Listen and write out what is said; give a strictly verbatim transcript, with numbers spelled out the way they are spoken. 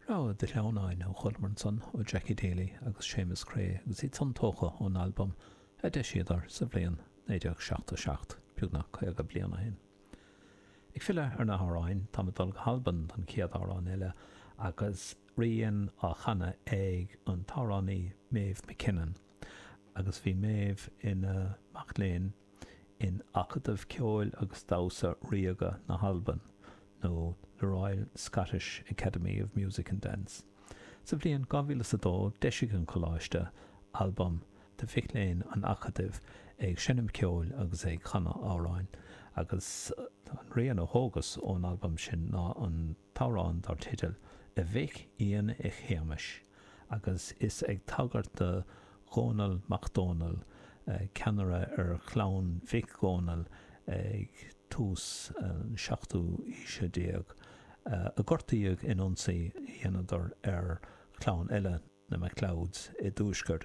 Rá de leáin ó Chulmarnson ó Jackie Daly agus Seamus Cray agus í tantócha ón albumm a de siadar sa bblion neideag seachta seacht beagna chuige bliana hin. Ag file ar na háráin tá dul halban an ciad árán eile agus rion á chana ag an táránaí Maeve McKinnon agus bhí Maeve in uh, Macléin in acadamh ceoil agus dása riaga na halban nó the Royal Scottish Academy of Music and Dance. Sa bblion gámhíle sa dó deisig an choláiste albumm de Ficléin an acadamh ag sinnim ceoil agus ag chana áráin agus uh, an rian ó hógas ón albumm sin ná an tárán dar titil a bhic íon i chéamis agus is ag tagart de Ronald MacDonald uh, ceanara ar chlán Vic Gonal ag tús an uh, seachtú íse déag uh, a gortaíag in onsaí dhéanadar ar chlán eile na MacLeods i dúsgurt